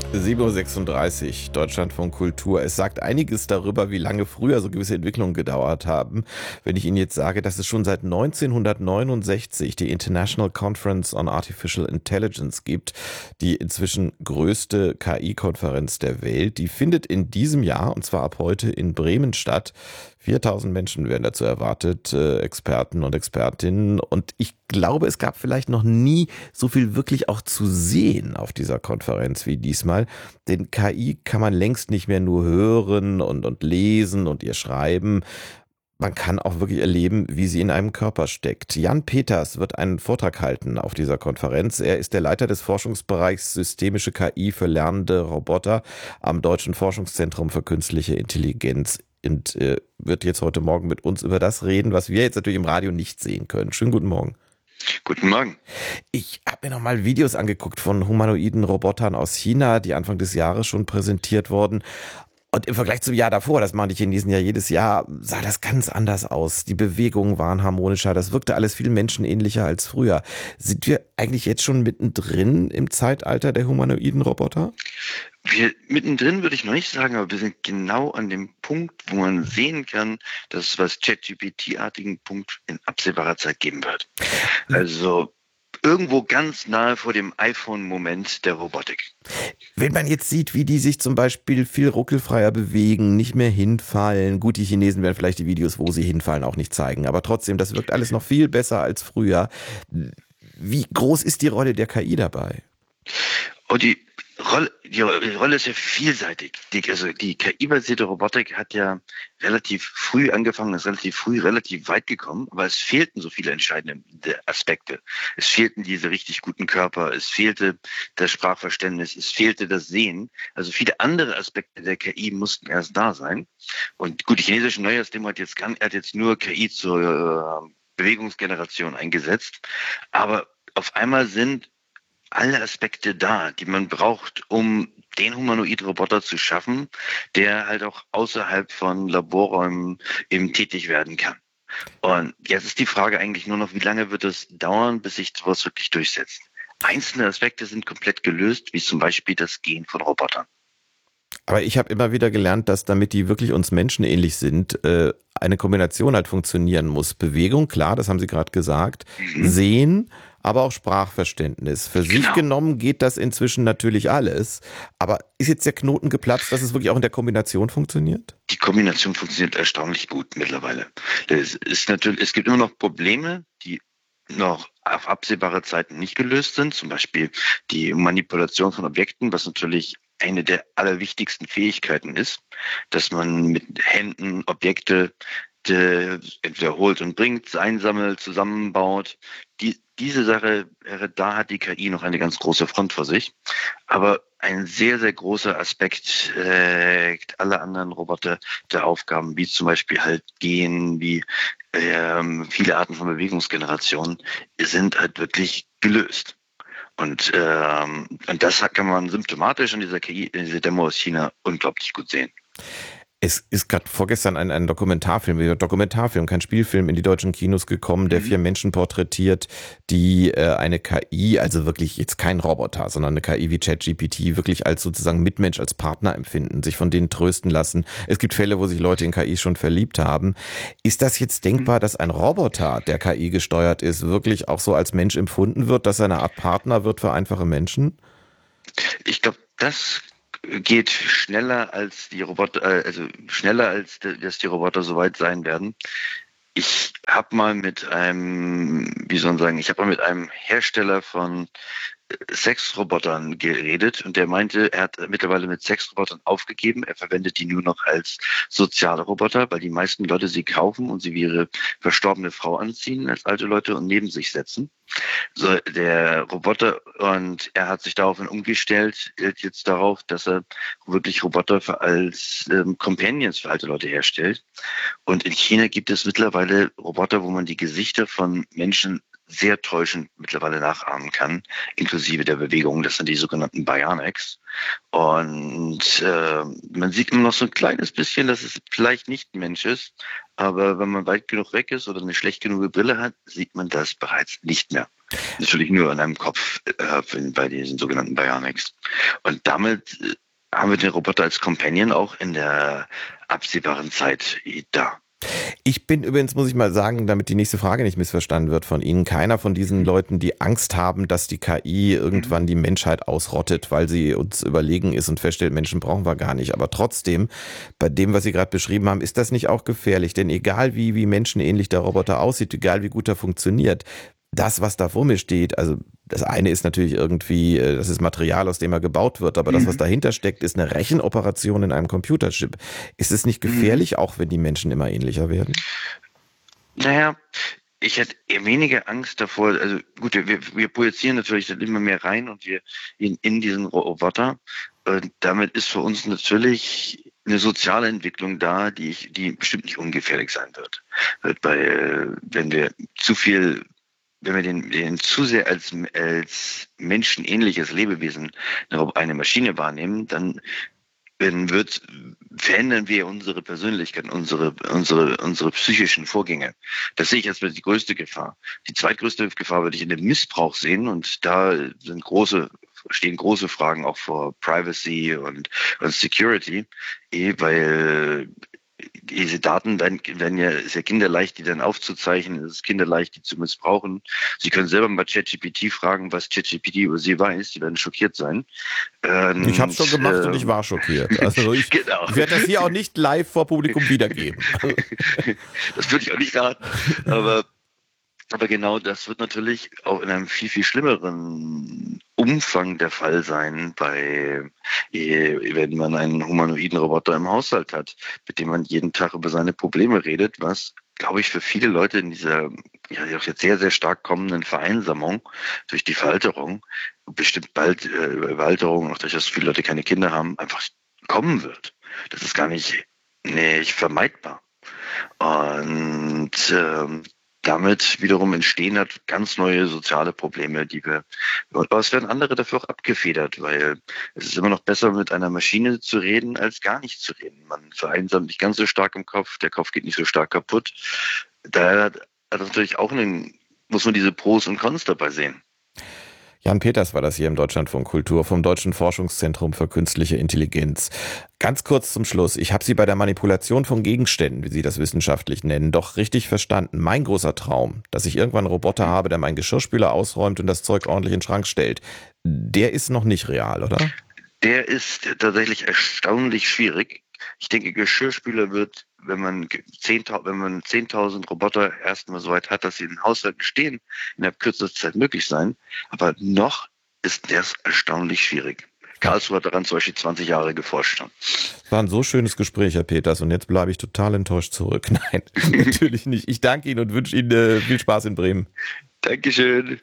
7:36 Uhr, Deutschlandfunk Kultur. Es sagt einiges darüber, wie lange früher so gewisse Entwicklungen gedauert haben. Wenn ich Ihnen jetzt sage, dass es schon seit 1969 die International Conference on Artificial Intelligence gibt, die inzwischen größte KI-Konferenz der Welt, die findet in diesem Jahr, und zwar ab heute, in Bremen statt. 4.000 Menschen werden dazu erwartet, Experten und Expertinnen. Und ich glaube, es gab vielleicht noch nie so viel wirklich auch zu sehen auf dieser Konferenz wie diesmal. Denn KI kann man längst nicht mehr nur hören und lesen und ihr schreiben. Man kann auch wirklich erleben, wie sie in einem Körper steckt. Jan Peters wird einen Vortrag halten auf dieser Konferenz. Er ist der Leiter des Forschungsbereichs Systemische KI für lernende Roboter am Deutschen Forschungszentrum für künstliche Intelligenz und wird jetzt heute Morgen mit uns über das reden, was wir jetzt natürlich im Radio nicht sehen können. Schönen guten Morgen. Guten Morgen. Ich habe mir nochmal Videos angeguckt von humanoiden Robotern aus China, die Anfang des Jahres schon präsentiert wurden. Und im Vergleich zum Jahr davor, das machen die Chinesen ja jedes Jahr, sah das ganz anders aus. Die Bewegungen waren harmonischer, das wirkte alles viel menschenähnlicher als früher. Sind wir eigentlich jetzt schon mittendrin im Zeitalter der humanoiden Roboter? Mittendrin würde ich noch nicht sagen, aber wir sind genau an dem Punkt, wo man sehen kann, dass es was ChatGPT-artigen Punkt in absehbarer Zeit geben wird. Also irgendwo ganz nahe vor dem iPhone-Moment der Robotik. Wenn man jetzt sieht, wie die sich zum Beispiel viel ruckelfreier bewegen, nicht mehr hinfallen. Gut, die Chinesen werden vielleicht die Videos, wo sie hinfallen, auch nicht zeigen. Aber trotzdem, das wirkt alles noch viel besser als früher. Wie groß ist die Rolle der KI dabei? Und die Rolle ist ja vielseitig. Die KI-basierte Robotik hat ja relativ früh angefangen, ist relativ früh relativ weit gekommen, aber es fehlten so viele entscheidende Aspekte. Es fehlten diese richtig guten Körper, es fehlte das Sprachverständnis, es fehlte das Sehen. Also viele andere Aspekte der KI mussten erst da sein. Und gut, die chinesische Neujahrsdemo hat jetzt nur KI zur Bewegungsgeneration eingesetzt, aber auf einmal sind alle Aspekte da, die man braucht, um den humanoiden Roboter zu schaffen, der halt auch außerhalb von Laborräumen eben tätig werden kann. Und jetzt ist die Frage eigentlich nur noch, wie lange wird es dauern, bis sich sowas wirklich durchsetzt? Einzelne Aspekte sind komplett gelöst, wie zum Beispiel das Gehen von Robotern. Aber ich habe immer wieder gelernt, dass damit die wirklich uns menschenähnlich sind, eine Kombination halt funktionieren muss. Bewegung, klar, das haben Sie gerade gesagt, Sehen, aber auch Sprachverständnis. Für sich genommen geht das inzwischen natürlich alles. Aber ist jetzt der Knoten geplatzt, dass es wirklich auch in der Kombination funktioniert? Die Kombination funktioniert erstaunlich gut mittlerweile. Es gibt immer noch Probleme, die noch auf absehbare Zeiten nicht gelöst sind. Zum Beispiel die Manipulation von Objekten, was natürlich eine der allerwichtigsten Fähigkeiten ist, dass man mit Händen Objekte entweder holt und bringt, einsammelt, zusammenbaut. Diese Sache, da hat die KI noch eine ganz große Front vor sich. Aber ein sehr, sehr großer Aspekt alle anderen Roboter der Aufgaben, wie zum Beispiel halt Gehen, wie viele Arten von Bewegungsgeneration, sind halt wirklich gelöst. Und das kann man symptomatisch an dieser KI, in dieser Demo aus China unglaublich gut sehen. Es ist gerade vorgestern ein Dokumentarfilm, kein Spielfilm, in die deutschen Kinos gekommen, der 4 Menschen porträtiert, die eine KI, also wirklich jetzt kein Roboter, sondern eine KI wie ChatGPT, wirklich als sozusagen Mitmensch, als Partner empfinden, sich von denen trösten lassen. Es gibt Fälle, wo sich Leute in KI schon verliebt haben. Ist das jetzt denkbar, dass ein Roboter, der KI gesteuert ist, wirklich auch so als Mensch empfunden wird, dass er eine Art Partner wird für einfache Menschen? Ich glaube, das geht schneller als die Roboter, dass die Roboter so weit sein werden. Ich habe mal mit einem Hersteller von Sexrobotern geredet und der meinte, er hat mittlerweile mit Sexrobotern aufgegeben. Er verwendet die nur noch als soziale Roboter, weil die meisten Leute sie kaufen und sie wie ihre verstorbene Frau anziehen als alte Leute und neben sich setzen. So, der Roboter, und er hat sich daraufhin umgestellt, jetzt darauf, dass er wirklich Roboter als Companions für alte Leute herstellt. Und in China gibt es mittlerweile Roboter, wo man die Gesichter von Menschen sehr täuschend mittlerweile nachahmen kann, inklusive der Bewegung. Das sind die sogenannten Bionics. Und man sieht immer noch so ein kleines bisschen, dass es vielleicht nicht ein Mensch ist. Aber wenn man weit genug weg ist oder eine schlecht genug Brille hat, sieht man das bereits nicht mehr. Natürlich nur in einem Kopf bei diesen sogenannten Bionics. Und damit haben wir den Roboter als Companion auch in der absehbaren Zeit da. Ich bin übrigens, muss ich mal sagen, damit die nächste Frage nicht missverstanden wird von Ihnen, keiner von diesen Leuten, die Angst haben, dass die KI irgendwann die Menschheit ausrottet, weil sie uns überlegen ist und feststellt, Menschen brauchen wir gar nicht. Aber trotzdem, bei dem, was Sie gerade beschrieben haben, ist das nicht auch gefährlich? Denn egal wie menschenähnlich der Roboter aussieht, egal wie gut er funktioniert, das, was da vor mir steht, also das eine ist natürlich irgendwie, das ist Material, aus dem er gebaut wird, aber das, was dahinter steckt, ist eine Rechenoperation in einem Computerchip. Ist es nicht gefährlich, auch wenn die Menschen immer ähnlicher werden? Naja, ich hätte eher weniger Angst davor. Also gut, wir projizieren natürlich dann immer mehr rein und wir in diesen Roboter. Damit ist für uns natürlich eine soziale Entwicklung da, die bestimmt nicht ungefährlich sein wird. Wenn wir zu viel, wenn wir den zu sehr als menschenähnliches Lebewesen eine Maschine wahrnehmen, dann verändern wir unsere Persönlichkeit, unsere psychischen Vorgänge. Das sehe ich als die größte Gefahr. Die zweitgrößte Gefahr würde ich in dem Missbrauch sehen, und da stehen große Fragen auch vor Privacy und Security, weil diese Daten werden ja, ist ja kinderleicht, die dann aufzuzeichnen, es ist kinderleicht, die zu missbrauchen. Sie können selber mal ChatGPT fragen, was ChatGPT über Sie weiß, die werden schockiert sein. Ich habe es schon gemacht und ich war schockiert. Also ich werde das hier auch nicht live vor Publikum wiedergeben. Das würde ich auch nicht raten, aber genau das wird natürlich auch in einem viel, viel schlimmeren Umfang der Fall sein, wenn man einen humanoiden Roboter im Haushalt hat, mit dem man jeden Tag über seine Probleme redet, was, glaube ich, für viele Leute in dieser auch jetzt sehr, sehr stark kommenden Vereinsamung durch die Veralterung, bestimmt bald Überalterung, auch durch das viele Leute keine Kinder haben, einfach kommen wird. Das ist gar nicht vermeidbar. Und damit wiederum entstehen halt ganz neue soziale Probleme, aber es werden andere dafür auch abgefedert, weil es ist immer noch besser, mit einer Maschine zu reden, als gar nicht zu reden. Man vereinsamt nicht ganz so stark im Kopf, der Kopf geht nicht so stark kaputt. Daher hat natürlich muss man diese Pros und Cons dabei sehen. Jan Peters war das hier im Deutschlandfunk Kultur vom Deutschen Forschungszentrum für Künstliche Intelligenz. Ganz kurz zum Schluss. Ich habe Sie bei der Manipulation von Gegenständen, wie Sie das wissenschaftlich nennen, doch richtig verstanden. Mein großer Traum, dass ich irgendwann einen Roboter habe, der meinen Geschirrspüler ausräumt und das Zeug ordentlich in den Schrank stellt, der ist noch nicht real, oder? Der ist tatsächlich erstaunlich schwierig. Ich denke, Geschirrspüler wird, wenn man 10.000 Roboter erstmal so weit hat, dass sie in Haushalten stehen, innerhalb kürzester Zeit möglich sein. Aber noch ist das erstaunlich schwierig. Karlsruhe hat daran zum Beispiel 20 Jahre geforscht. Es war ein so schönes Gespräch, Herr Peters, und jetzt bleibe ich total enttäuscht zurück. Nein, natürlich nicht. Ich danke Ihnen und wünsche Ihnen viel Spaß in Bremen. Dankeschön.